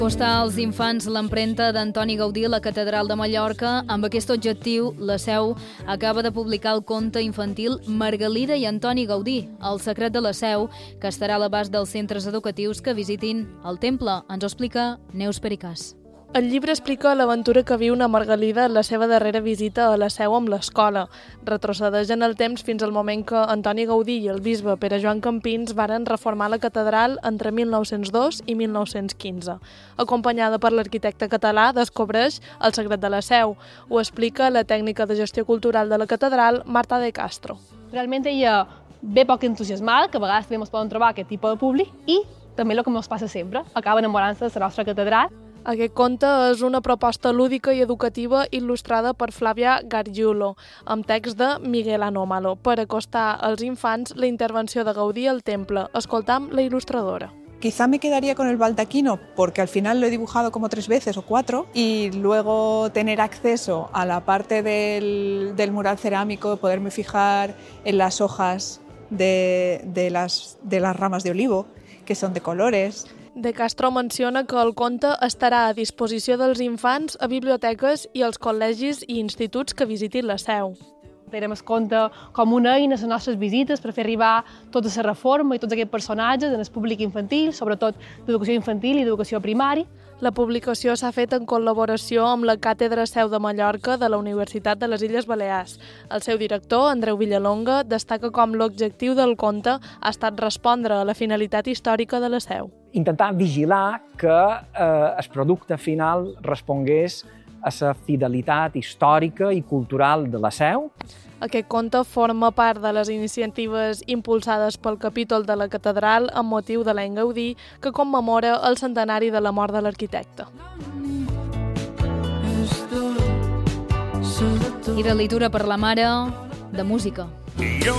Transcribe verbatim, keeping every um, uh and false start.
Acostar als infants l'empremta d'Antoni Gaudí a la Catedral de Mallorca. Amb aquest objectiu, la Seu acaba de publicar el conte infantil Margalida i Antoni Gaudí, El secret de la Seu, que estarà a l'abast dels centres educatius que visitin el temple. Ens ho explica Neus Pericàs. El llibre explica l'aventura que viu una Margalida en la seva darrera visita a la Seu amb l'escola. Retrocedeix en el temps fins al moment que Antoni Gaudí i el bisbe Pere Joan Campins varen reformar la catedral entre mil nou-cents dos i mil nou-cents quinze. Acompanyada per l'arquitecte català, descobreix el secret de la Seu. Ho explica la tècnica de gestió cultural de la catedral, Marta de Castro. Realment ella ve poc entusiasmada, que a vegades també ens poden trobar aquest tipus de públic, i també el que ens passa sempre, acaba enamorant-se de la nostra catedral. Aquest conte és una proposta lúdica i educativa il·lustrada per Flavia Gargiulo, amb text de Miguel Anómalo, per acostar als infants la intervenció de Gaudí al temple. Escoltam la il·lustradora. Quizá me quedaría con el baldaquino porque al final lo he dibujado como tres veces o cuatro y luego tener acceso a la parte del, del mural cerámico, poderme fijar en las hojas de, de, las, de las ramas de olivo, que son de colores. De Castro menciona que el conte estarà a disposició dels infants a biblioteques i als col·legis i instituts que visitin la Seu. Tenim el conte com una eina a les nostres visites per fer arribar tota la reforma i tots aquests personatges en el públic infantil, sobretot d'educació infantil i d'educació primària. La publicació s'ha fet en col·laboració amb la Càtedra Seu de Mallorca de la Universitat de les Illes Balears. El seu director, Andreu Villalonga, destaca com l'objectiu del conte ha estat respondre a la finalitat històrica de la Seu. Intentar vigilar que eh, el producte final respongués a la fidelitat històrica i cultural de la Seu. Aquest conte forma part de les iniciatives impulsades pel capítol de la catedral amb motiu de l'any Gaudí, que commemora el centenari de la mort de l'arquitecte. I de literatura per la mare, de música. Yo